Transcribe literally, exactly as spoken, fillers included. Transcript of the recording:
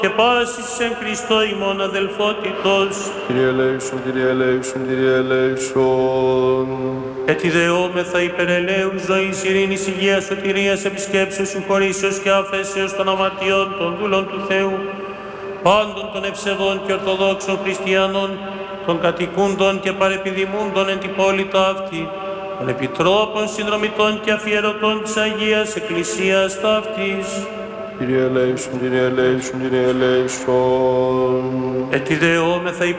και πάσης εν Χριστώ ημών αδελφότητος. Κύριε ελέησον, Κύριε ελέησον, Κύριε ελέησον. Ετιδεόμεθα υπερελαίου ζωής, ειρήνης, υγείας, σωτηρίας, επισκέψεως, συγχωρήσεως και αφέσεως των αμαρτιών των δούλων του Θεού, πάντων των ευσεβών και ορθοδόξων χριστιανών, των κατοικούντων και παρεπιδημούντων εν την πόλη ταύτη, των επιτρόπων, συνδρομητών και αφιερωτών της Αγίας Εκκλησίας ταύτης. Κύριε ελέησον, Κύριε ελέησον, Κύριε ελέησον. Ετιδεόμεθα